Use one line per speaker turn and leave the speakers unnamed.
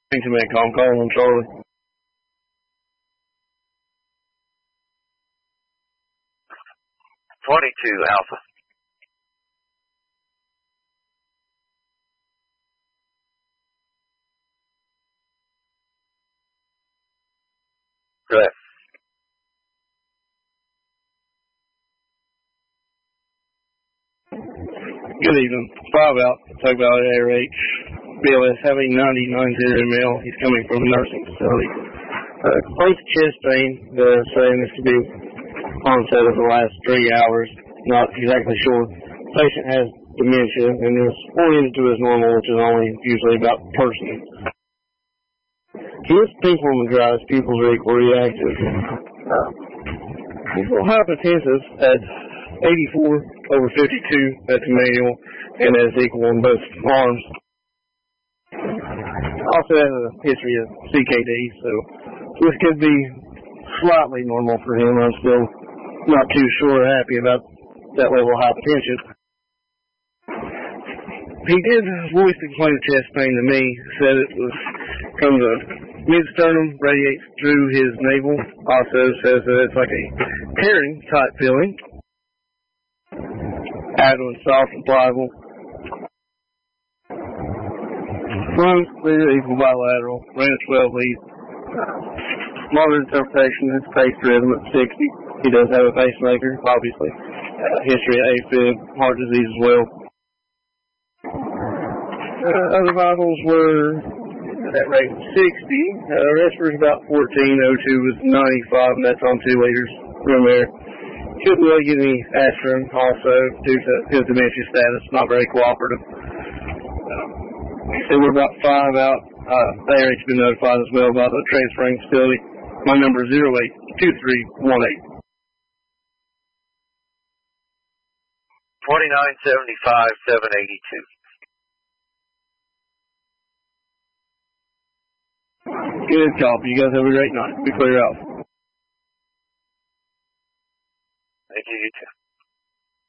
I'm calling on Charlie.
22 Alpha. Correct.
Good evening. 5 out, Tug Valley ARH. BLS having 9090 ml. He's coming from a nursing facility. Complaints of chest pain. Saying this could be onset of the last 3 hours. Not exactly sure. Patient has dementia and is oriented to his normal, which is only usually about person. He is pink on the dry. His pupils are equally reactive. He's a little hypertensive at 84/52 at the manual and is equal on both arms. Also has a history of CKD, so this could be slightly normal for him. I'm still not too sure or happy about that level of hypertension. He did voice the complaint of chest pain to me, said it was from the mid-sternum, radiates through his navel. Also says that it's like a tearing type feeling. Abdomen soft and pliable. Lungs clear, equal bilateral. Ran a 12 lead. Moderate interpretation, his pace rhythm at 60. He does have a pacemaker, obviously. History of AFib, heart disease as well. Other vitals were at rate 60. Respiratory about 14. O2 was 95, and that's on 2 liters room air. Shouldn't really get any aspirin, also, due to his dementia status, not very cooperative. So we're about 5 out. The ARH has been notified as well by the transferring facility. My number is 082318.
4975 782.
Good copy. You guys have a great night. Be clear out.